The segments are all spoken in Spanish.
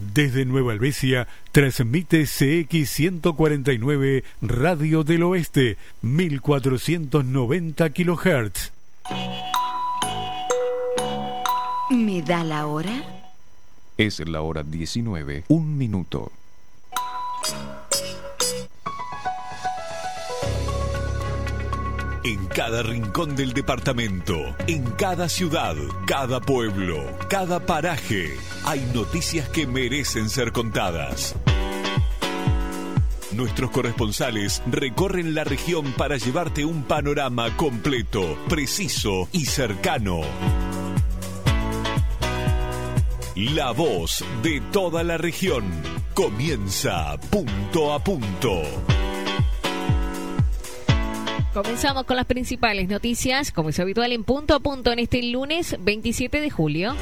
Desde Nueva Helvecia, transmite CX149 Radio del Oeste, 1490 kHz. ¿Me da la hora? Es la hora 19, 1 minuto. En cada rincón del departamento, en cada ciudad, cada pueblo, cada paraje, hay noticias que merecen ser contadas. Nuestros corresponsales recorren la región para llevarte un panorama completo, preciso y cercano. La voz de toda la región comienza punto a punto. Comenzamos con las principales noticias, como es habitual en punto a punto en este lunes 27 de julio.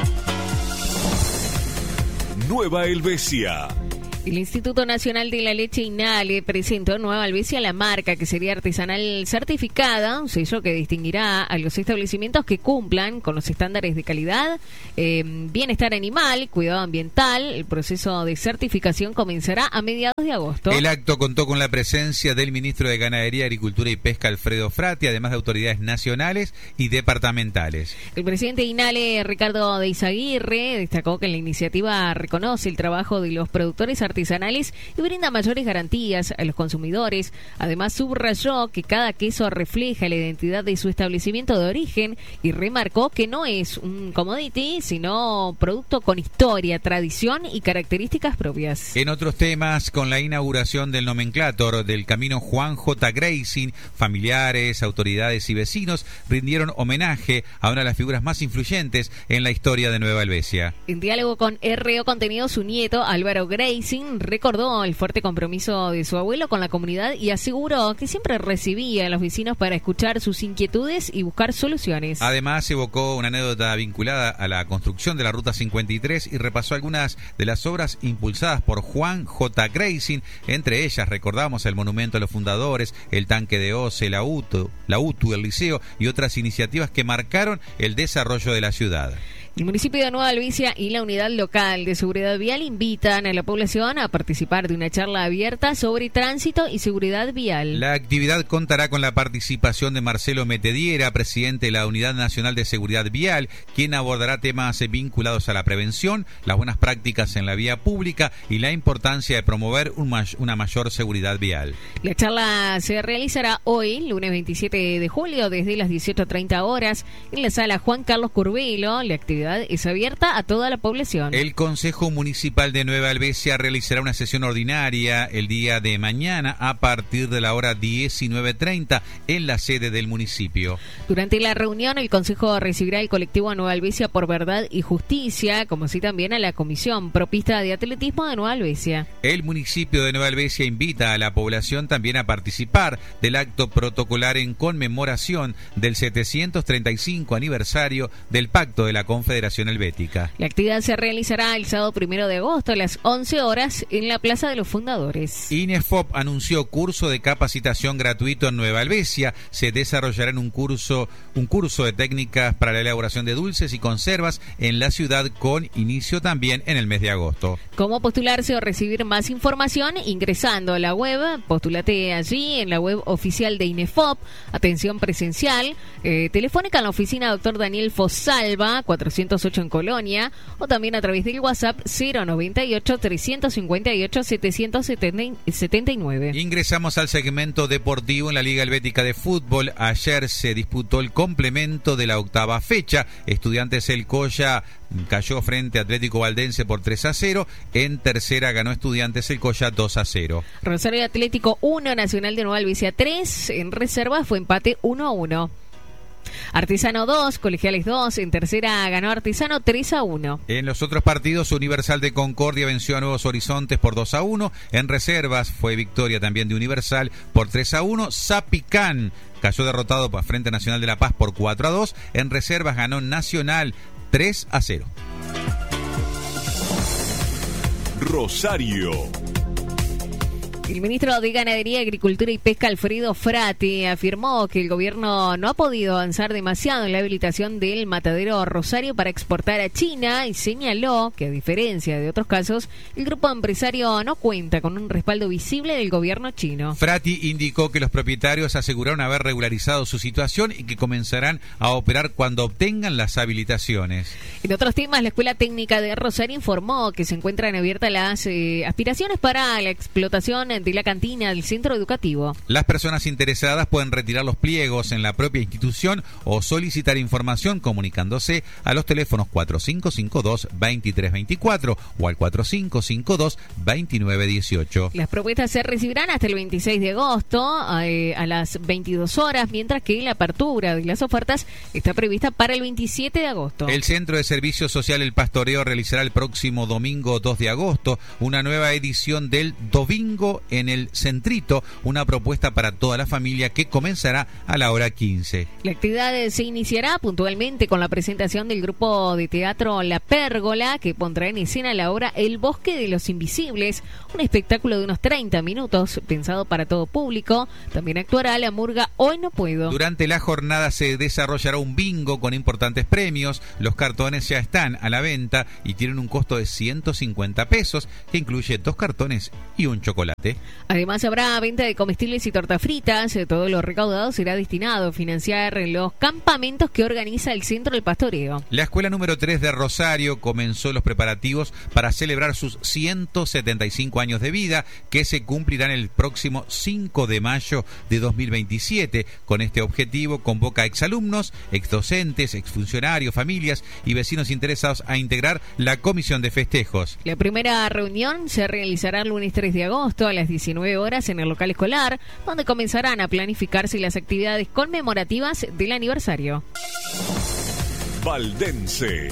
Nueva Helvecia. El Instituto Nacional de la Leche INALE presentó en Nueva Helvecia la marca que sería artesanal certificada, un sello que distinguirá a los establecimientos que cumplan con los estándares de calidad, bienestar animal, cuidado ambiental. El proceso de certificación comenzará a mediados de agosto. El acto contó con la presencia del ministro de Ganadería, Agricultura y Pesca, Alfredo Frati, además de autoridades nacionales y departamentales. El presidente de INALE, Ricardo de Izaguirre, destacó que la iniciativa reconoce el trabajo de los productores artesanales y brinda mayores garantías a los consumidores. Además, subrayó que cada queso refleja la identidad de su establecimiento de origen y remarcó que no es un commodity, sino producto con historia, tradición y características propias. En otros temas, con la inauguración del nomenclátor del camino Juan J. Grazing, familiares, autoridades y vecinos rindieron homenaje a una de las figuras más influyentes en la historia de Nueva Helvecia. En diálogo con RO Contenido, su nieto, Álvaro Grazing, recordó el fuerte compromiso de su abuelo con la comunidad y aseguró que siempre recibía a los vecinos para escuchar sus inquietudes y buscar soluciones. Además, evocó una anécdota vinculada a la construcción de la Ruta 53 y repasó algunas de las obras impulsadas por Juan J. Grazing. Entre ellas, recordamos el monumento a los fundadores, el tanque de OCE, la UTU, el liceo y otras iniciativas que marcaron el desarrollo de la ciudad. El municipio de Nueva Helvecia y la Unidad Local de Seguridad Vial invitan a la población a participar de una charla abierta sobre tránsito y seguridad vial. La actividad contará con la participación de Marcelo Metediera, presidente de la Unidad Nacional de Seguridad Vial, quien abordará temas vinculados a la prevención, las buenas prácticas en la vía pública y la importancia de promover una mayor seguridad vial. La charla se realizará hoy, lunes 27 de julio, desde las 18:30 horas, en la sala Juan Carlos Curvelo. La actividad es abierta a toda la población. El Consejo Municipal de Nueva Helvecia realizará una sesión ordinaria el día de mañana a partir de la hora 19:30 en la sede del municipio. Durante la reunión, el Consejo recibirá el colectivo Nueva Helvecia por Verdad y Justicia, como así también a la Comisión Propista de Atletismo de Nueva Helvecia. El municipio de Nueva Helvecia invita a la población también a participar del acto protocolar en conmemoración del 735 aniversario del Pacto de la Confederación Helvética. La actividad se realizará el sábado 1 de agosto a las 11 horas en la Plaza de los Fundadores. INEFOP anunció curso de capacitación gratuito en Nueva Helvecia. Se desarrollará un curso de técnicas para la elaboración de dulces y conservas en la ciudad, con inicio también en el mes de agosto. ¿Cómo postularse o recibir más información? Ingresando a la web, postúlate allí en la web oficial de INEFOP. Atención presencial, telefónica en la oficina Dr. Daniel Fosalva, 408 en Colonia, o también a través del WhatsApp 098-358-779. Ingresamos al segmento deportivo en la Liga Helvética de Fútbol. Ayer se disputó el complemento de la octava fecha. Estudiantes El Colla cayó frente a Atlético Valdense por 3-0. En tercera ganó Estudiantes El Colla 2-0. Rosario Atlético 1, Nacional de Nueva Helvecia 3. En reserva fue empate 1-1. Artesano 2, Colegiales 2, en tercera ganó Artesano 3-1. En los otros partidos, Universal de Concordia venció a Nuevos Horizontes por 2-1. En reservas fue victoria también de Universal por 3-1. Zapicán cayó derrotado por Frente Nacional de La Paz por 4-2. En reservas ganó Nacional 3-0. Rosario. El ministro de Ganadería, Agricultura y Pesca, Alfredo Frati, afirmó que el gobierno no ha podido avanzar demasiado en la habilitación del matadero Rosario para exportar a China y señaló que, a diferencia de otros casos, el grupo empresario no cuenta con un respaldo visible del gobierno chino. Frati indicó que los propietarios aseguraron haber regularizado su situación y que comenzarán a operar cuando obtengan las habilitaciones. En otros temas, la Escuela Técnica de Rosario informó que se encuentran abiertas las aspiraciones para la explotación de la cantina del centro educativo. Las personas interesadas pueden retirar los pliegos en la propia institución o solicitar información comunicándose a los teléfonos 4552-2324 o al 4552-2918. Las propuestas se recibirán hasta el 26 de agosto a las 22 horas, mientras que la apertura de las ofertas está prevista para el 27 de agosto. El Centro de Servicio Social El Pastoreo realizará el próximo domingo 2 de agosto una nueva edición del Domingo en el Centrito, una propuesta para toda la familia que comenzará a la hora 15. La actividad se iniciará puntualmente con la presentación del grupo de teatro La Pérgola, que pondrá en escena la obra El Bosque de los Invisibles, un espectáculo de unos 30 minutos pensado para todo público. También actuará la murga Hoy No Puedo. Durante la jornada se desarrollará un bingo con importantes premios. Los cartones ya están a la venta y tienen un costo de 150 pesos, que incluye 2 cartones y un chocolate. Además, habrá venta de comestibles y tortas fritas. Todo lo recaudado será destinado a financiar los campamentos que organiza el Centro del Pastoreo. La Escuela número 3 de Rosario comenzó los preparativos para celebrar sus 175 años de vida, que se cumplirán el próximo 5 de mayo de 2027. Con este objetivo convoca a exalumnos, exdocentes, exfuncionarios, familias y vecinos interesados a integrar la comisión de festejos. La primera reunión se realizará el lunes 3 de agosto a las 19 horas en el local escolar, donde comenzarán a planificarse las actividades conmemorativas del aniversario. Valdense.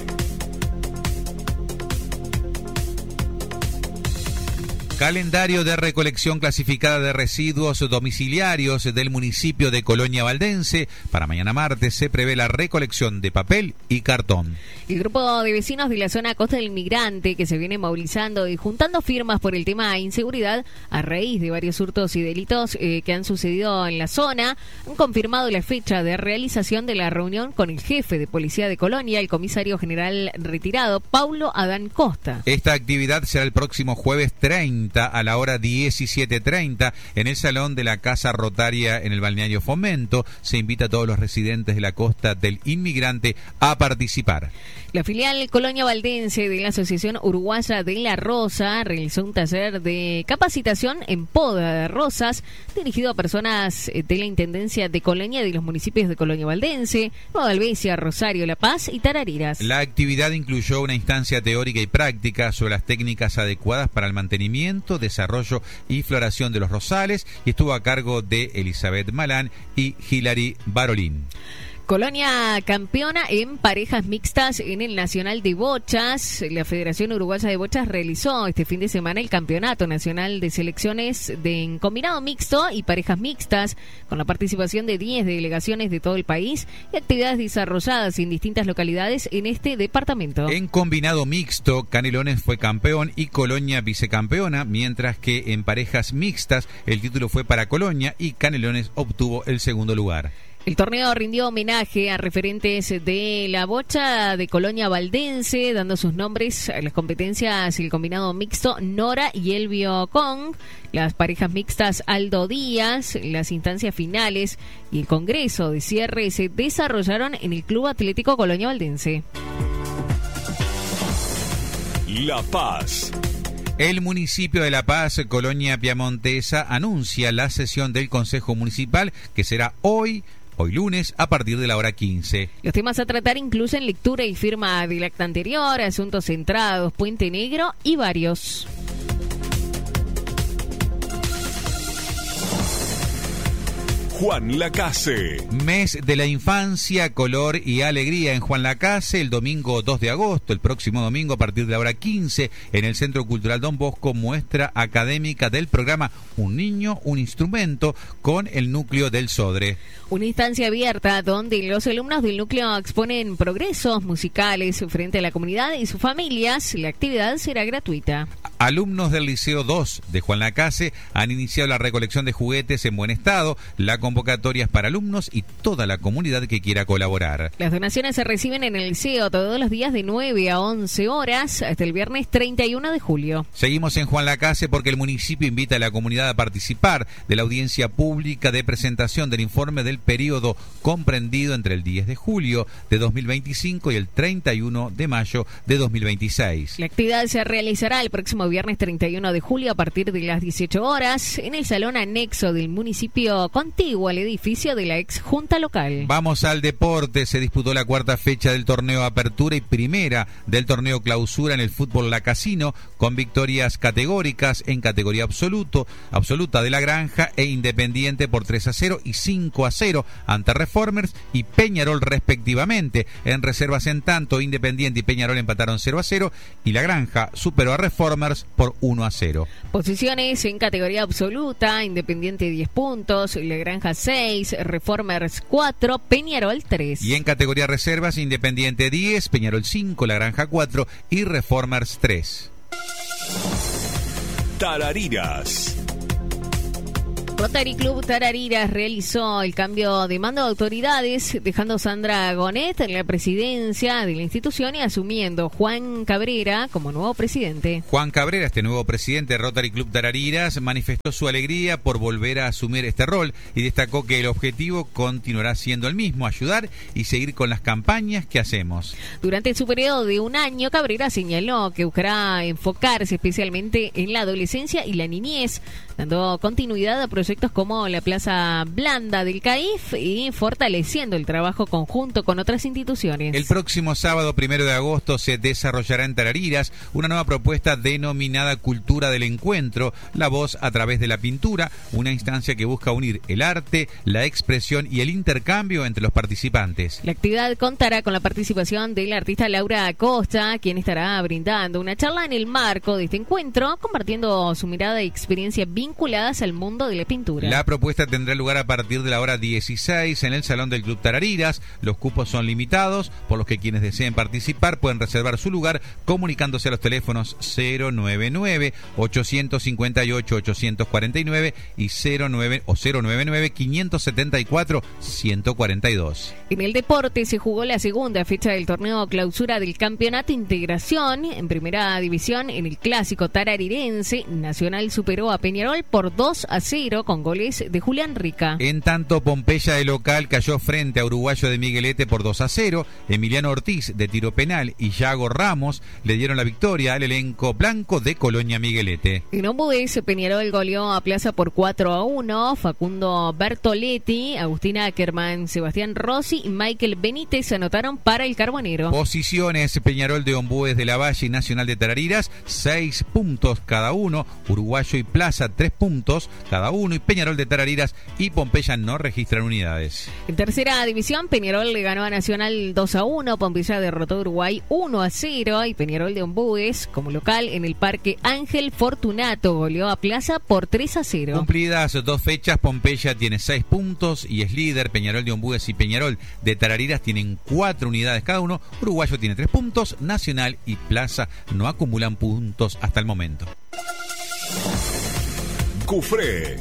Calendario de recolección clasificada de residuos domiciliarios del municipio de Colonia Valdense. Para mañana martes se prevé la recolección de papel y cartón. El grupo de vecinos de la zona Costa del Migrante, que se viene movilizando y juntando firmas por el tema de inseguridad a raíz de varios hurtos y delitos que han sucedido en la zona, han confirmado la fecha de realización de la reunión con el jefe de policía de Colonia, el comisario general retirado, Paulo Adán Costa. Esta actividad será el próximo jueves 30 a la hora 17:30 en el salón de la Casa Rotaria en el balneario Fomento. Se invita a todos los residentes de la Costa del Inmigrante a participar. La filial Colonia Valdense de la Asociación Uruguaya de la Rosa realizó un taller de capacitación en poda de rosas dirigido a personas de la Intendencia de Colonia de los municipios de Colonia Valdense, Nueva Albesia, Rosario, La Paz y Tarariras. La actividad incluyó una instancia teórica y práctica sobre las técnicas adecuadas para el mantenimiento, desarrollo y floración de los rosales y estuvo a cargo de Elizabeth Malán y Hilary Barolín. Colonia campeona en parejas mixtas en el Nacional de Bochas. La Federación Uruguaya de Bochas realizó este fin de semana el Campeonato Nacional de Selecciones en combinado mixto y parejas mixtas, con la participación de 10 delegaciones de todo el país y actividades desarrolladas en distintas localidades en este departamento. En combinado mixto, Canelones fue campeón y Colonia vicecampeona, mientras que en parejas mixtas el título fue para Colonia y Canelones obtuvo el segundo lugar. El torneo rindió homenaje a referentes de la bocha de Colonia Valdense, dando sus nombres a las competencias el combinado mixto Nora y Elvio Kong, las parejas mixtas Aldo Díaz, las instancias finales y el congreso de cierre se desarrollaron en el Club Atlético Colonia Valdense. La Paz. El municipio de La Paz, Colonia Piamontesa, anuncia la sesión del Consejo Municipal que será hoy lunes a partir de la hora 15. Los temas a tratar incluyen lectura y firma del acta anterior, asuntos centrados, Puente Negro y varios. Juan Lacase. Mes de la infancia, color y alegría en Juan Lacase, el domingo 2 de agosto, el próximo domingo a partir de la hora 15, en el Centro Cultural Don Bosco, muestra académica del programa Un Niño, un Instrumento, con el núcleo del Sodre. Una instancia abierta donde los alumnos del núcleo exponen progresos musicales frente a la comunidad y sus familias. La actividad será gratuita. Alumnos del Liceo 2 de Juan Lacase han iniciado la recolección de juguetes en buen estado. La convocatoria es para alumnos y toda la comunidad que quiera colaborar. Las donaciones se reciben en el liceo todos los días de 9 a 11 horas hasta el viernes 31 de julio. Seguimos en Juan Lacase porque el municipio invita a la comunidad a participar de la audiencia pública de presentación del informe del periodo comprendido entre el 10 de julio de 2025 y el 31 de mayo de 2026. La actividad se realizará el próximo viernes 31 de julio a partir de las 18 horas en el salón anexo del municipio contiguo al edificio de la ex junta local. Vamos al deporte. Se disputó la cuarta fecha del torneo Apertura y primera del torneo Clausura en el fútbol lacasino, con victorias categóricas en categoría absoluta de La Granja e Independiente por 3-0 y 5-0 ante Reformers y Peñarol respectivamente. En reservas, en tanto, Independiente y Peñarol empataron 0-0 y La Granja superó a Reformers por 1-0. Posiciones en categoría absoluta: Independiente 10 puntos, La Granja 6, Reformers 4, Peñarol 3. Y en categoría reservas, Independiente 10, Peñarol 5, La Granja 4 y Reformers 3. Tarariras. Rotary Club Tarariras realizó el cambio de mando de autoridades, dejando a Sandra Gonet en la presidencia de la institución y asumiendo Juan Cabrera como nuevo presidente. Juan Cabrera, este nuevo presidente de Rotary Club Tarariras, manifestó su alegría por volver a asumir este rol y destacó que el objetivo continuará siendo el mismo: ayudar y seguir con las campañas que hacemos. Durante su periodo de un año, Cabrera señaló que buscará enfocarse especialmente en la adolescencia y la niñez, dando continuidad a proyectos como la Plaza Blanda del CAIF y fortaleciendo el trabajo conjunto con otras instituciones. El próximo sábado 1 de agosto se desarrollará en Tarariras una nueva propuesta denominada Cultura del Encuentro, la voz a través de la pintura, una instancia que busca unir el arte, la expresión y el intercambio entre los participantes. La actividad contará con la participación de la artista Laura Acosta, quien estará brindando una charla en el marco de este encuentro, compartiendo su mirada y experiencia vinculadas al mundo de la pintura. La propuesta tendrá lugar a partir de la hora 16 en el Salón del Club Tarariras. Los cupos son limitados, por los que quienes deseen participar pueden reservar su lugar comunicándose a los teléfonos 099-858-849 y 099-574-142. En el deporte se jugó la segunda fecha del torneo Clausura del Campeonato Integración. En primera división, en el clásico tararirense, Nacional superó a Peñarol por 2-0 con goles de Julián Rica. En tanto, Pompeya de local cayó frente a Uruguayo de Miguelete por 2-0. Emiliano Ortiz de tiro penal y Yago Ramos le dieron la victoria al elenco blanco de Colonia Miguelete. En Ombués, Peñarol goleó a Plaza por 4-1. Facundo Bertoletti, Agustín Ackerman, Sebastián Rossi y Michael Benítez anotaron para el Carbonero. Posiciones: Peñarol de Ombués de la Valle y Nacional de Tarariras 6 puntos cada uno, Uruguayo y Plaza 3 puntos cada uno y Peñarol de Tarariras y Pompeya no registran unidades. En tercera división, Peñarol le ganó a Nacional 2-1, Pompeya derrotó a Uruguay 1-0 y Peñarol de Ombués, como local en el Parque Ángel Fortunato, goleó a Plaza por 3-0. Cumplidas 2 fechas, Pompeya tiene 6 puntos y es líder. Peñarol de Ombués y Peñarol de Tarariras tienen 4 unidades cada uno, Uruguayo tiene 3 puntos, Nacional y Plaza no acumulan puntos hasta el momento. Cufré.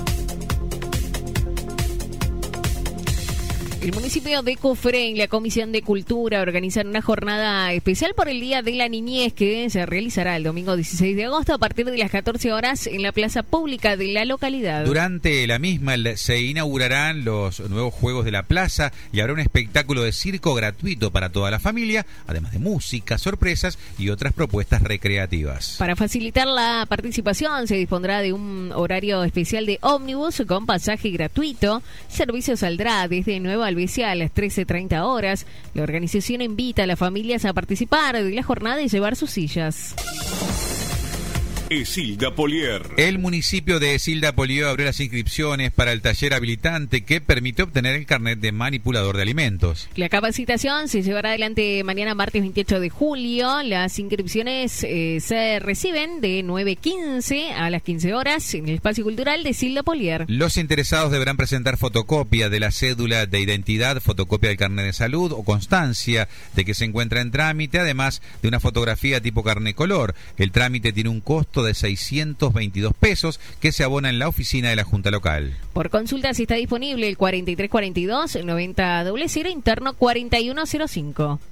El municipio de Cufré y la Comisión de Cultura organizan una jornada especial por el Día de la Niñez que se realizará el domingo 16 de agosto a partir de las 14 horas en la plaza pública de la localidad. Durante la misma se inaugurarán los nuevos juegos de la plaza y habrá un espectáculo de circo gratuito para toda la familia, además de música, sorpresas y otras propuestas recreativas. Para facilitar la participación se dispondrá de un horario especial de ómnibus con pasaje gratuito. El servicio saldrá desde Nueva Alvesia a las 13:30 horas. La organización invita a las familias a participar de la jornada y llevar sus sillas. Esilda Polier. El municipio de Esilda Polier abrió las inscripciones para el taller habilitante que permite obtener el carnet de manipulador de alimentos. La capacitación se llevará adelante mañana martes 28 de julio. Las inscripciones se reciben de 9:15 a las 15 horas en el Espacio Cultural de Esilda Polier. Los interesados deberán presentar fotocopia de la cédula de identidad, fotocopia del carnet de salud o constancia de que se encuentra en trámite, además de una fotografía tipo carnet color. El trámite tiene un costo de 622 pesos que se abona en la oficina de la Junta Local. Por consultas está disponible el 4342-9000 interno 4105.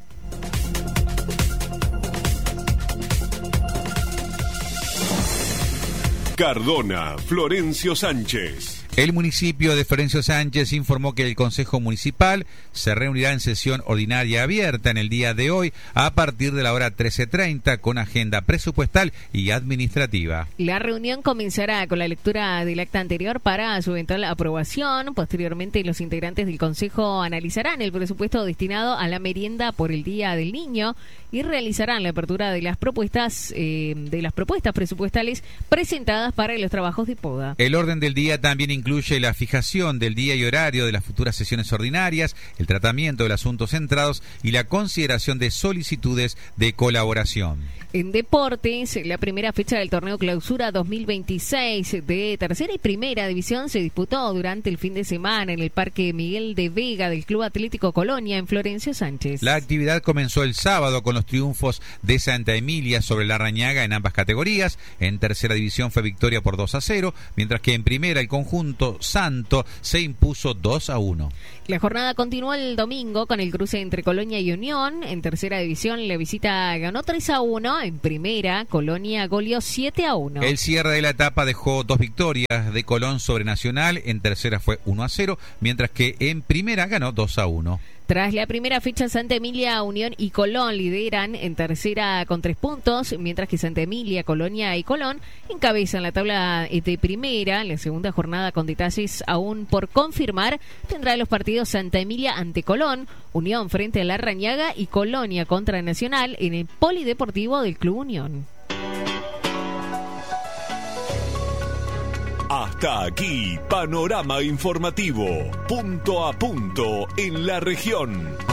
Cardona, Florencio Sánchez. El municipio de Florencio Sánchez informó que el Consejo Municipal se reunirá en sesión ordinaria abierta en el día de hoy a partir de la hora 13:30 con agenda presupuestal y administrativa. La reunión comenzará con la lectura del acta anterior para su eventual aprobación. Posteriormente, los integrantes del Consejo analizarán el presupuesto destinado a la merienda por el Día del Niño y realizarán la apertura de las propuestas presupuestales presentadas para los trabajos de poda. El orden del día también incluye la fijación del día y horario de las futuras sesiones ordinarias, el tratamiento de los asuntos centrados y la consideración de solicitudes de colaboración. En deportes, la primera fecha del torneo Clausura 2026 de tercera y primera división se disputó durante el fin de semana en el Parque Miguel de Vega del Club Atlético Colonia en Florencio Sánchez. La actividad comenzó el sábado con los triunfos de Santa Emilia sobre Larrañaga en ambas categorías. En tercera división fue victoria por 2-0, mientras que en primera el conjunto Santo se impuso 2-1. La jornada continuó el domingo con el cruce entre Colonia y Unión. En tercera división la visita ganó 3-1. En primera, Colonia goleó 7-1. El cierre de la etapa dejó 2 victorias de Colón sobre Nacional. En tercera fue 1-0, mientras que en primera ganó 2-1. Tras la primera fecha, Santa Emilia, Unión y Colón lideran en tercera con 3 puntos, mientras que Santa Emilia, Colonia y Colón encabezan la tabla de primera. La segunda jornada, con detalles aún por confirmar, tendrá los partidos Santa Emilia ante Colón, Unión frente a Larrañaga y Colonia contra Nacional en el Polideportivo del Club Unión. Hasta aquí, panorama informativo, punto a punto en la región.